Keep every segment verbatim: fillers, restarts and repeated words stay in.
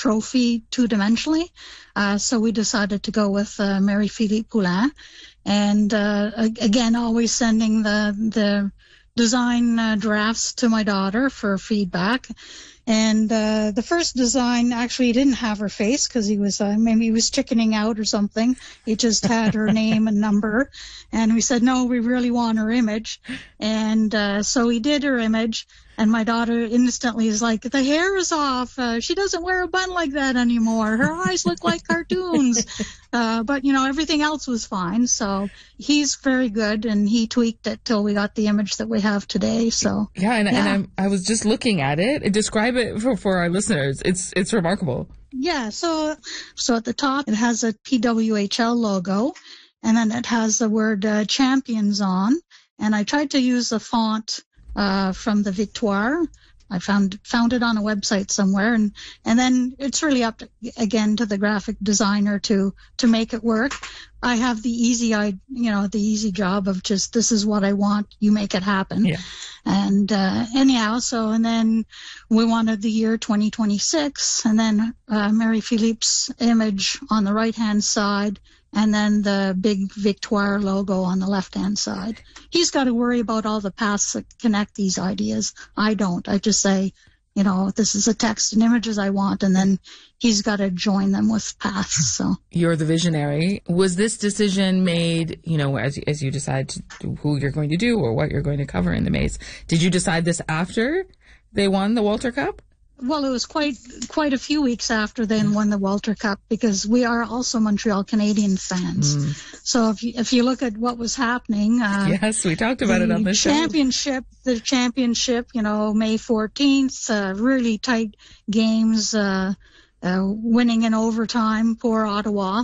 trophy two-dimensionally. Uh, so we decided to go with uh, Marie-Philippe Poulin. And uh, again, always sending the the design uh, drafts to my daughter for feedback. And uh, the first design actually didn't have her face because he was uh, maybe he was chickening out or something. He just had her name and number. And we said, no, we really want her image. And uh, so we did her image. And my daughter instantly is like, the hair is off. Uh, she doesn't wear a bun like that anymore. Her eyes look like cartoons. Uh, but, you know, everything else was fine. So he's very good, and he tweaked it till we got the image that we have today. So yeah, and, yeah. and I'm, I was just looking at it. Describe it for, for our listeners. It's it's remarkable. Yeah, so so at the top, it has a P W H L logo, and then it has the word uh, champions on. And I tried to use the font Uh, from the Victoire. I found found it on a website somewhere, and and then it's really up to, again to the graphic designer to to make it work. I have the easy I you know the easy job of just, this is what I want, you make it happen. Yeah. And uh, anyhow, so and then we wanted the year twenty twenty-six, and then uh, Marie-Philippe's image on the right hand side, and then the big Victoire logo on the left-hand side. He's got to worry about all the paths that connect these ideas. I don't. I just say, you know, this is the text and images I want, and then he's got to join them with paths. So you're the visionary. Was this decision made, you know, as, as you decide to do who you're going to do or what you're going to cover in the maze? Did you decide this after they won the Walter Cup? Well, it was quite quite a few weeks after they won the Walter Cup, because we are also Montreal Canadiens fans. Mm. So if you, if you look at what was happening, uh, yes, we talked about it on the championship, show. The championship, you know, May fourteenth, uh, really tight games, uh, uh, winning in overtime. Poor Ottawa.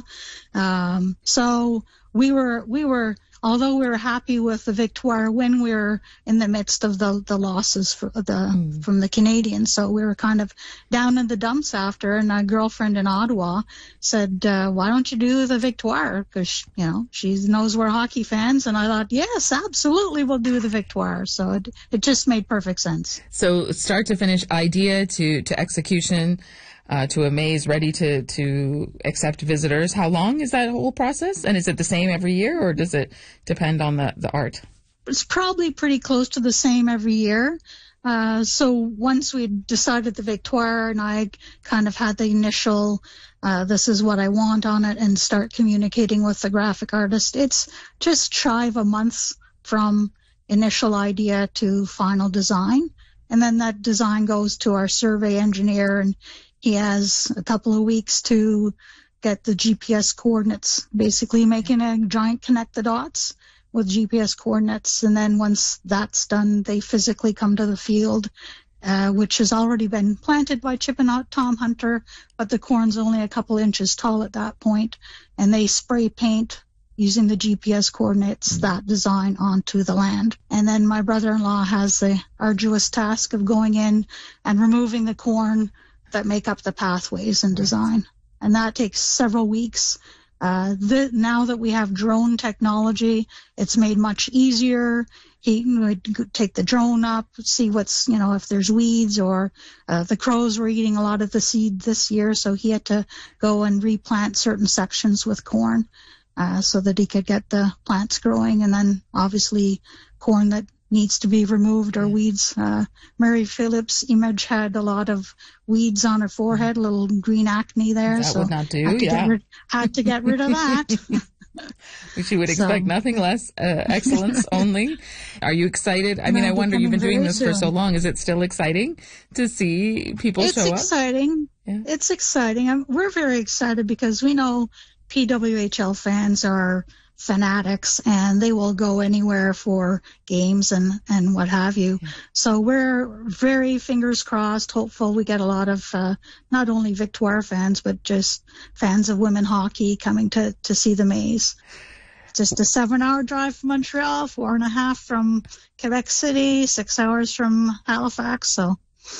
Um, so we were we were. Although we were happy with the Victoire win, we were in the midst of the the losses for the mm. from the Canadiens. So we were kind of down in the dumps after. And a girlfriend in Ottawa said, uh, "Why don't you do the Victoire? Because you know she knows we're hockey fans." And I thought, yes, absolutely, we'll do the Victoire. So it it just made perfect sense. So start to finish, idea to to execution. Uh, to a maze ready to, to accept visitors. How long is that whole process? And is it the same every year, or does it depend on the, the art? It's probably pretty close to the same every year. Uh, so once we decided the Victoire, and I kind of had the initial, uh, this is what I want on it, and start communicating with the graphic artist, it's just shy of a month from initial idea to final design. And then that design goes to our survey engineer, and he has a couple of weeks to get the G P S coordinates, basically making a giant connect the dots with G P S coordinates. And then once that's done, they physically come to the field, uh, which has already been planted by Chip and Tom Hunter, but the corn's only a couple inches tall at that point. And they spray paint using the G P S coordinates, that design onto the land. And then my brother-in-law has the arduous task of going in and removing the corn that make up the pathways and design. And that takes several weeks. Uh, the, now that we have drone technology, it's made much easier. He would take the drone up, see what's, you know, if there's weeds, or uh, the crows were eating a lot of the seed this year, so he had to go and replant certain sections with corn uh, so that he could get the plants growing. And then obviously corn that needs to be removed, or weeds. Uh, Marie-Philippe's image had a lot of weeds on her forehead, a little green acne there. That so would not do, had to yeah. Get rid, had to get rid of that. Which you would expect so, nothing less, uh, excellence only. Are you excited? I mean, I wonder, you've been doing this soon. for so long. Is it still exciting to see people it's show up? It's exciting. Yeah. It's exciting. I'm, we're very excited because we know P W H L fans are fanatics, and they will go anywhere for games and, and what have you. Yeah. So we're very fingers crossed, hopeful we get a lot of uh, not only Victoire fans, but just fans of women hockey coming to, to see the maze. Just a seven-hour drive from Montreal, four and a half from Quebec City, six hours from Halifax. So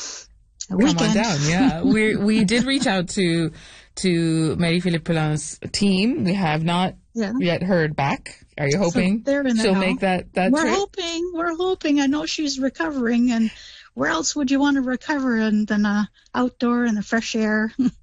a weekend. Come on down, yeah. we we did reach out to to Marie-Philippe Poulin's team. We have not yeah. yet heard back. Are you hoping so she'll now. make that, that we're trip? We're hoping. We're hoping. I know she's recovering, and where else would you want to recover than uh, outdoor in the fresh air?